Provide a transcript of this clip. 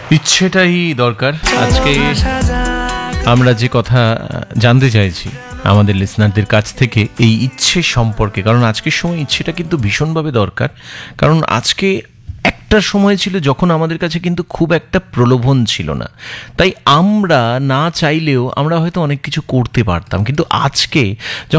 ইচ্ছেটাই দরকার। আজকে আমরা যে কথা জানতে চাইছি আমাদের লিসনারদের কাছ থেকে এই ইচ্ছে সম্পর্কে, কারণ আজকের সময় ইচ্ছেটা কিন্তু ভীষণভাবে দরকার। কারণ আজকে একটা সময় ছিল যখন আমাদের কাছে কিন্তু খুব একটা প্রলোভন ছিল না, তাই আমরা না চাইলেও আমরা হয়তো অনেক কিছু করতে পারতাম। কিন্তু আজকে